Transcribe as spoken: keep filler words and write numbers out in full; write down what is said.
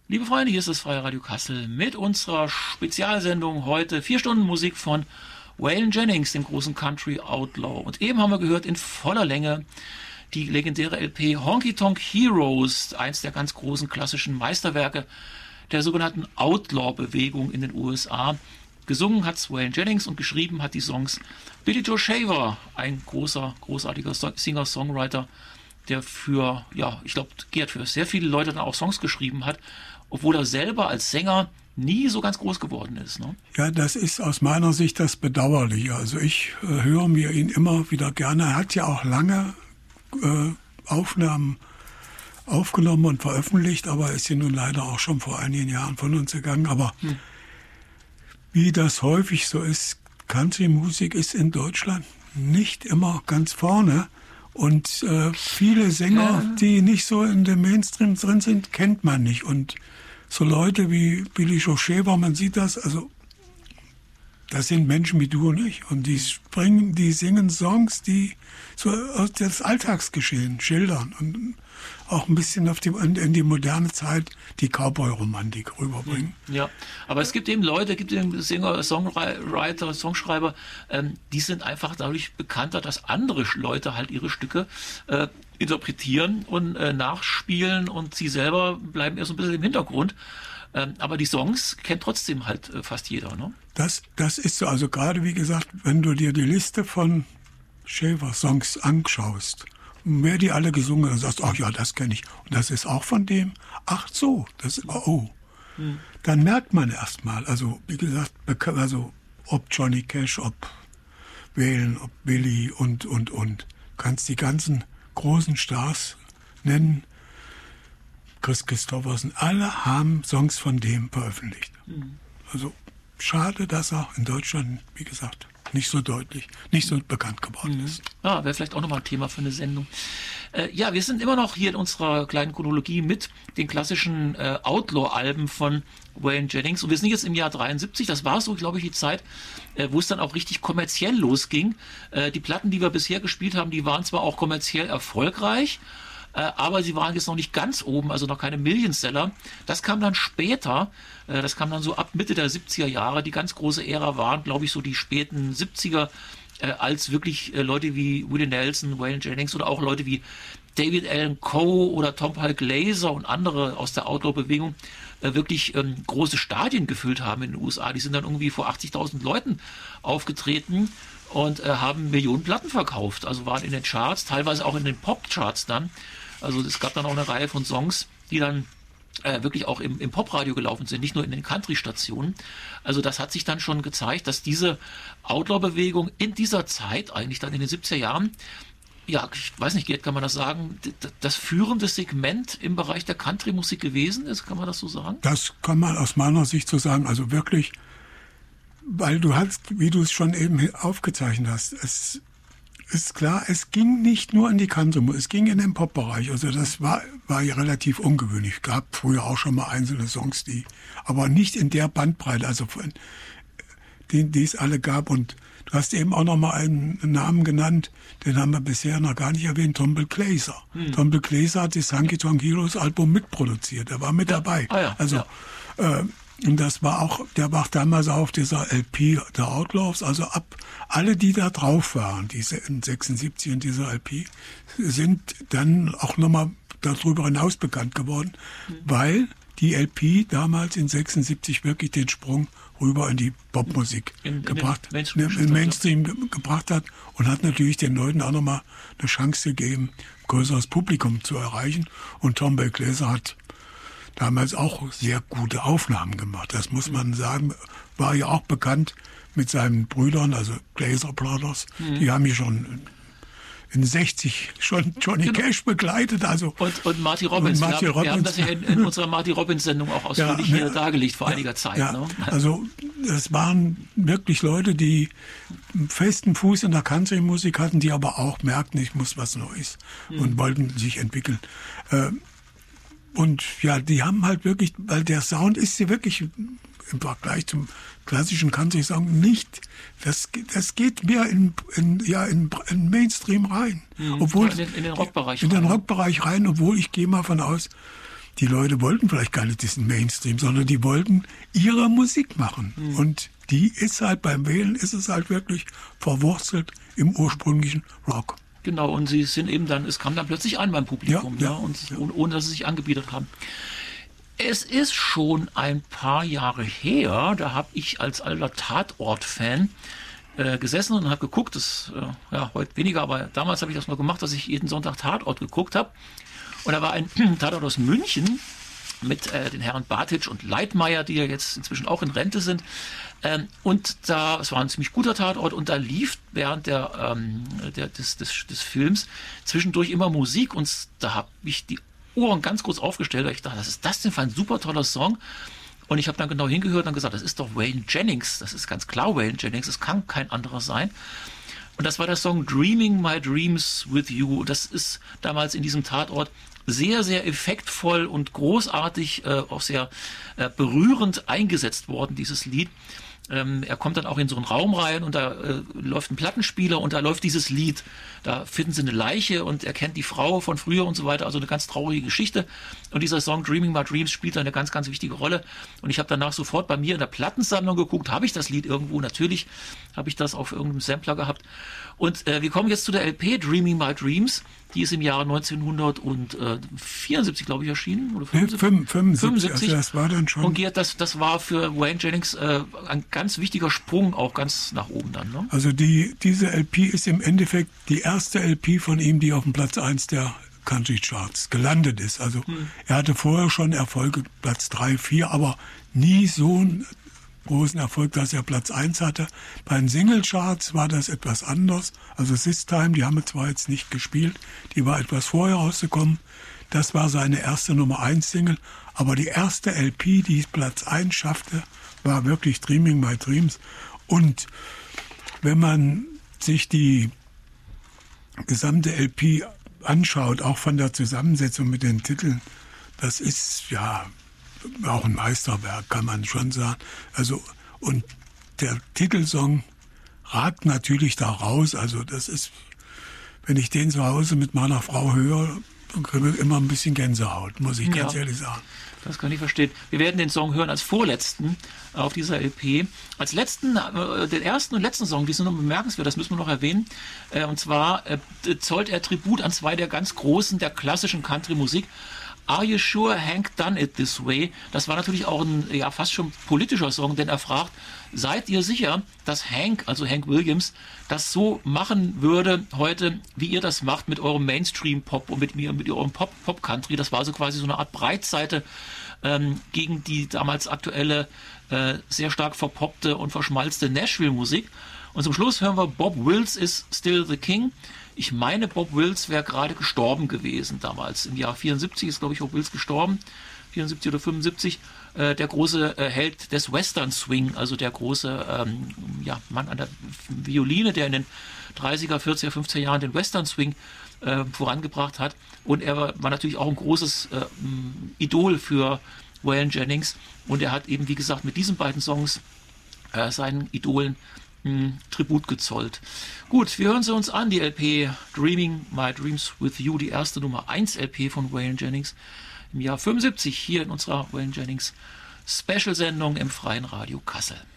Liebe Freunde, hier ist das Freie Radio Kassel mit unserer Spezialsendung heute. Vier Stunden Musik von Waylon Jennings, dem großen Country Outlaw. Und eben haben wir gehört in voller Länge die legendäre L P Honky Tonk Heroes, eins der ganz großen klassischen Meisterwerke der sogenannten Outlaw-Bewegung in den U S A. Gesungen hat Waylon Jennings und geschrieben hat die Songs Billy Joe Shaver, ein großer, großartiger Singer-Songwriter, der für, ja, ich glaube, Gerd, für sehr viele Leute dann auch Songs geschrieben hat, obwohl er selber als Sänger nie so ganz groß geworden ist. Ne? Ja, das ist aus meiner Sicht das Bedauerliche. Also ich äh, höre mir ihn immer wieder gerne. Er hat ja auch lange äh, Aufnahmen aufgenommen und veröffentlicht, aber ist ja nun leider auch schon vor einigen Jahren von uns gegangen. Aber hm. wie das häufig so ist, Country-Musik ist in Deutschland nicht immer ganz vorne. Und äh, viele Sänger, ja. die nicht so in dem Mainstream drin sind, kennt man nicht. Und so Leute wie Billy Joe Shaver, man sieht das, also das sind Menschen wie du und ich. Und die springen, die singen Songs, die so aus das Alltagsgeschehen schildern und auch ein bisschen auf die, in die moderne Zeit die Cowboy-Romantik rüberbringen. Ja, aber es gibt eben Leute, gibt eben Sänger, Songwriter, Songschreiber, ähm, die sind einfach dadurch bekannter, dass andere Leute halt ihre Stücke äh, interpretieren und äh, nachspielen und sie selber bleiben eher so ein bisschen im Hintergrund. Ähm, aber die Songs kennt trotzdem halt äh, fast jeder, ne? Das, das ist so, also gerade wie gesagt, wenn du dir die Liste von Shaver-Songs anschaust, und wer die alle gesungen hat, und sagst, ach ja, das kenne ich. Und das ist auch von dem. Ach so, das ist, oh. Hm. Dann merkt man erstmal, also wie gesagt, also ob Johnny Cash, ob Waylon, ob Billy und, und, und. Du kannst die ganzen großen Stars nennen. Chris Christopherson, alle haben Songs von dem veröffentlicht. Hm. Also schade, dass er in Deutschland, wie gesagt, nicht so deutlich, nicht so bekannt geworden ist. Ja, wäre vielleicht auch nochmal ein Thema für eine Sendung. Äh, ja, wir sind immer noch hier in unserer kleinen Chronologie mit den klassischen äh, Outlaw-Alben von Waylon Jennings. Und wir sind jetzt im Jahr dreiundsiebzig. Das war so, glaube ich, die Zeit, äh, wo es dann auch richtig kommerziell losging. Äh, die Platten, die wir bisher gespielt haben, die waren zwar auch kommerziell erfolgreich, aber sie waren jetzt noch nicht ganz oben, also noch keine Millionseller. Das kam dann später, das kam dann so ab Mitte der siebziger Jahre. Die ganz große Ära waren, glaube ich, so die späten siebziger, als wirklich Leute wie Willie Nelson, Waylon Jennings oder auch Leute wie David Allan Coe oder Tom Pyle Glaser und andere aus der Outlaw-Bewegung wirklich ähm, große Stadien gefüllt haben in den U S A. Die sind dann irgendwie vor achtzigtausend Leuten aufgetreten und äh, haben Millionen Platten verkauft. Also waren in den Charts, teilweise auch in den Pop-Charts dann. Also es gab dann auch eine Reihe von Songs, die dann äh, wirklich auch im, im Popradio gelaufen sind, nicht nur in den Country-Stationen. Also das hat sich dann schon gezeigt, dass diese Outlaw-Bewegung in dieser Zeit, eigentlich dann in den siebziger Jahren, ja, ich weiß nicht, Gerd, kann man das sagen, das führende Segment im Bereich der Country-Musik gewesen ist, kann man das so sagen? Das kann man aus meiner Sicht so sagen, also wirklich, weil du hast, wie du es schon eben aufgezeichnet hast, es ist klar, es ging nicht nur in die Country-Musik, es ging in den Pop-Bereich. Also das war, war ja relativ ungewöhnlich. Es gab früher auch schon mal einzelne Songs, die, aber nicht in der Bandbreite, also von, die, die es alle gab. Und du hast eben auch noch mal einen Namen genannt, den haben wir bisher noch gar nicht erwähnt, Tom Pyle Glaser. Hm. Tom Pyle Glaser hat das Honky Tonk Heroes Album mitproduziert, er war mit ja. dabei. Ah, ja. Also, ja. Äh, Und das war auch, der war damals auch auf dieser L P der Outlaws, also ab, alle, die da drauf waren, diese in sechsundsiebzig in dieser L P, sind dann auch nochmal darüber hinaus bekannt geworden, mhm. weil die L P damals in sechsundsiebzig wirklich den Sprung rüber in die Popmusik in, in gebracht, Mainstream, in Mainstream ge- gebracht hat und hat natürlich den Leuten auch nochmal eine Chance gegeben, ein größeres Publikum zu erreichen. Und Tom Pyle Glaser hat damals auch sehr gute Aufnahmen gemacht. Das muss man sagen, war ja auch bekannt mit seinen Brüdern, also Glaser Brothers. Mhm. Die haben ja schon in sechzig schon Johnny genau. Cash begleitet. Also und, und Marty Robbins. Und Marty wir, Robbins. Wir haben das ja in, in unserer Marty Robbins-Sendung auch ausführlich ja, ne, hier dargelegt vor ja, einiger Zeit. Ja, ne? Also das waren wirklich Leute, die einen festen Fuß in der Country-Musik hatten, die aber auch merkten, ich muss was Neues mhm. und wollten sich entwickeln. Äh, Und ja, die haben halt wirklich, weil der Sound ist ja wirklich im Vergleich zum klassischen Country-Sound nicht, das, das geht mehr in, in, ja, in, in Mainstream rein. Mhm. Obwohl, in, den, in den Rockbereich in rein. den Rockbereich rein, obwohl ich gehe mal von aus, die Leute wollten vielleicht gar nicht diesen Mainstream, sondern die wollten ihre Musik machen. Mhm. Und die ist halt beim Wählen, ist es halt wirklich verwurzelt im ursprünglichen Rock. Genau, und sie sind eben dann, es kam dann plötzlich an beim Publikum, ja, ja, ja, und, ja. Und, ohne dass sie sich angebietet haben. Es ist schon ein paar Jahre her, da habe ich als alter Tatort-Fan äh, gesessen und habe geguckt, das, äh, ja, heute weniger, aber damals habe ich das mal gemacht, dass ich jeden Sonntag Tatort geguckt habe. Und da war ein Tatort aus München mit äh, den Herren Bartitsch und Leitmeier, die ja jetzt inzwischen auch in Rente sind. Ähm, und da, es war ein ziemlich guter Tatort, und da lief während der, ähm, der, des, des, des Films zwischendurch immer Musik, und da habe ich die Ohren ganz kurz aufgestellt, weil ich dachte, was ist das denn für ein super toller Song? Und ich habe dann genau hingehört und gesagt, das ist doch Waylon Jennings, das ist ganz klar Waylon Jennings, es kann kein anderer sein. Und das war der Song Dreaming My Dreams With You. Das ist damals in diesem Tatort sehr, sehr effektvoll und großartig, äh, auch sehr äh, berührend eingesetzt worden, dieses Lied. Ähm, er kommt dann auch in so einen Raum rein, und da äh, läuft ein Plattenspieler, und da läuft dieses Lied. Da finden sie eine Leiche, und er kennt die Frau von früher und so weiter. Also eine ganz traurige Geschichte. Und dieser Song Dreaming My Dreams spielt da eine ganz, ganz wichtige Rolle. Und ich habe danach sofort bei mir in der Plattensammlung geguckt, habe ich das Lied irgendwo? Natürlich habe ich das auf irgendeinem Sampler gehabt. Und äh, wir kommen jetzt zu der L P Dreaming My Dreams. Die ist im Jahre neunzehnhundertvierundsiebzig, glaube ich, erschienen. Oder fünfundsiebzig. fünfundsiebzig. Also das war dann schon. Und das, das war für Waylon Jennings äh, ein ganz wichtiger Sprung, auch ganz nach oben dann. Ne? Also die, diese L P ist im Endeffekt die erste L P von ihm, die auf dem Platz eins der Country Charts gelandet ist. Also hm. er hatte vorher schon Erfolge, Platz drei, vier, aber nie so einen großen Erfolg, dass er Platz eins hatte. Bei den Single-Charts war das etwas anders. Also This Time, die haben wir zwar jetzt nicht gespielt, die war etwas vorher rausgekommen. Das war seine erste Nummer eins Single. Aber die erste L P, die Platz eins schaffte, war wirklich Dreaming My Dreams. Und wenn man sich die gesamte L P anschaut, auch von der Zusammensetzung mit den Titeln, das ist ja auch ein Meisterwerk, kann man schon sagen. Also, und der Titelsong ragt natürlich da raus. Also das ist, wenn ich den zu Hause mit meiner Frau höre, dann kriege ich immer ein bisschen Gänsehaut, muss ich ganz ja, ehrlich sagen. Das kann ich verstehen. Wir werden den Song hören als vorletzten auf dieser L P. Als letzten, äh, den ersten und letzten Song, die sind noch bemerkenswert, das müssen wir noch erwähnen. Äh, und zwar äh, zollt er Tribut an zwei der ganz Großen der klassischen Country-Musik. Are You Sure Hank Done It This Way? Das war natürlich auch ein ja fast schon politischer Song, denn er fragt, seid ihr sicher, dass Hank, also Hank Williams, das so machen würde heute, wie ihr das macht mit eurem Mainstream-Pop und mit mir, mit eurem Pop-Country? Das war also quasi so eine Art Breitseite ähm, gegen die damals aktuelle, äh, sehr stark verpoppte und verschmalzte Nashville-Musik. Und zum Schluss hören wir Bob Wills is Still the King. Ich meine, Bob Wills wäre gerade gestorben gewesen damals. Im Jahr vierundsiebzig ist, glaube ich, Bob Wills gestorben. vierundsiebzig oder fünfundsiebzig. Äh, der große äh, Held des Western Swing, also der große ähm, ja, Mann an der Violine, der in den dreißiger, vierziger, fünfziger Jahren den Western Swing äh, vorangebracht hat. Und er war, war natürlich auch ein großes äh, Idol für Waylon Jennings. Und er hat eben, wie gesagt, mit diesen beiden Songs äh, seinen Idolen Tribut gezollt. Gut, wir hören sie uns an, die L P Dreaming My Dreams With You, die erste Nummer eins L P von Waylon Jennings im Jahr fünfundsiebzig, hier in unserer Waylon Jennings Special-Sendung im Freien Radio Kassel.